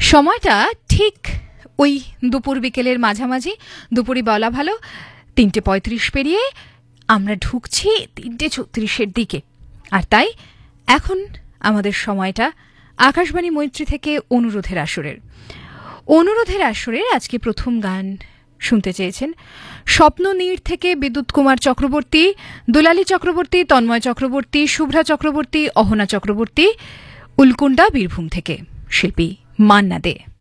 সময়টা ঠিক ওই দুপুর বিকেলের মাঝামাঝি, দুপুরই বলা ভালো, ৩:৩৫ পেরিয়ে আমরা ঢুকছি ৩:৩৬-এর দিকে। আর তাই এখন আমাদের সময়টা আকাশবাণী মৈত্রী থেকে অনুরোধের আসরের আজকে প্রথম গান শুনতে চেয়েছেন স্বপ্ননীড় থেকে বিদ্যুৎ কুমার চক্রবর্তী, দুলালী চক্রবর্তী, তন্ময় চক্রবর্তী, শুভ্রা চক্রবর্তী, অহনা চক্রবর্তী, উলকুন্ডা বীরভূম থেকে শিল্পী মান্না দে।